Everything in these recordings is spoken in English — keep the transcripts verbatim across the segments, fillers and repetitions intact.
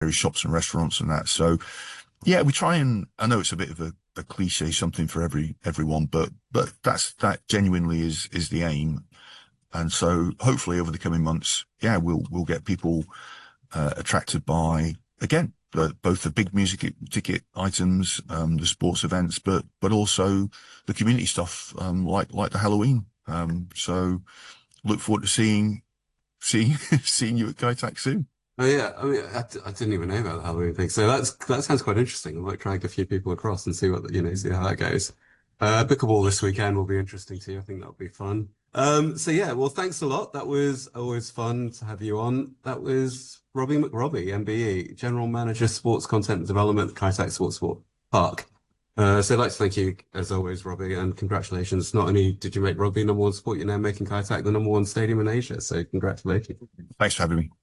shops and restaurants and that. So yeah, we try and, I know it's a bit of a, a cliche, something for every everyone, but but that's that genuinely is is the aim. And so hopefully over the coming months, yeah, we'll we'll get people uh, attracted by, again, the, both the big music ticket items, um, the sports events, but but also the community stuff, um, like like the Halloween. Um, so look forward to seeing seeing seeing you at Kaitack soon. Oh yeah, I mean, I, I didn't even know about the Halloween thing, so that's that sounds quite interesting. I might try and get a few people across and see what you know, see how that goes. Uh, Pickleball this weekend will be interesting too. I think that'll be fun. Um, so yeah, well, thanks a lot. That was always fun to have you on. That was Robbie McRobbie, M B E, General Manager, Sports Content and Development, Kaitack Sports Sport Park. Uh, so I'd like to thank you, as always, Robbie, and congratulations. Not only did you make rugby number one sport, you're now making Kaitack the number one stadium in Asia. So congratulations. Thanks for having me.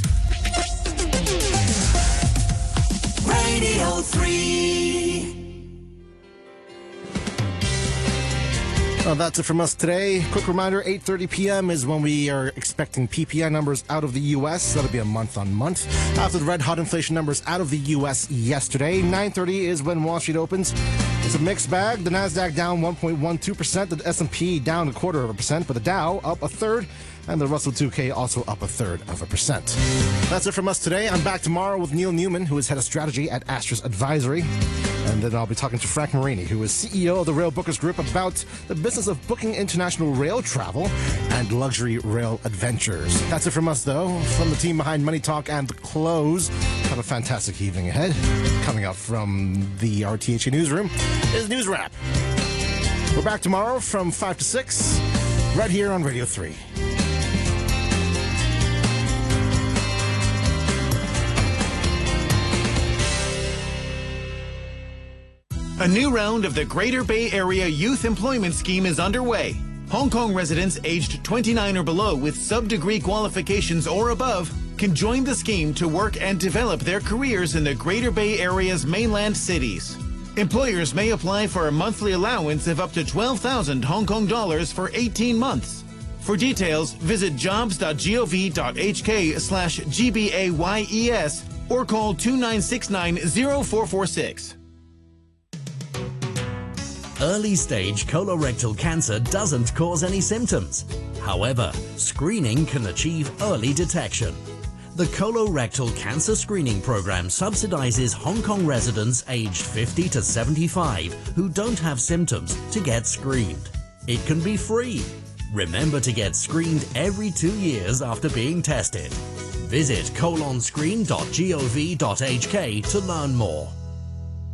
Radio three. Well, that's it from us today. Quick reminder, eight thirty p.m. is when we are expecting P P I numbers out of the U S. That'll be a month on month. After the red hot inflation numbers out of the U S yesterday, nine thirty is when Wall Street opens. It's a mixed bag. The NASDAQ down one point one two percent. The S and P down a quarter of a percent, but the Dow up a third. And the Russell two K also up a third of a percent. That's it from us today. I'm back tomorrow with Neil Newman, who is head of strategy at Astros Advisory. And then I'll be talking to Frank Marini, who is C E O of the Rail Bookers Group, about the business of booking international rail travel and luxury rail adventures. That's it from us, though. From the team behind Money Talk and The Close. Have a fantastic evening ahead. Coming up from the R T H A Newsroom is News Wrap. We're back tomorrow from five to six, right here on Radio three. A new round of the Greater Bay Area Youth Employment Scheme is underway. Hong Kong residents aged twenty-nine or below with sub-degree qualifications or above can join the scheme to work and develop their careers in the Greater Bay Area's mainland cities. Employers may apply for a monthly allowance of up to twelve thousand Hong Kong dollars for eighteen months. For details, visit jobs.gov.hk slash GBAYES or call two nine six nine zero four four six. Early-stage colorectal cancer doesn't cause any symptoms. However, screening can achieve early detection. The Colorectal Cancer Screening Program subsidizes Hong Kong residents aged fifty to seventy-five who don't have symptoms to get screened. It can be free. Remember to get screened every two years after being tested. Visit colonscreen dot gov dot hk to learn more.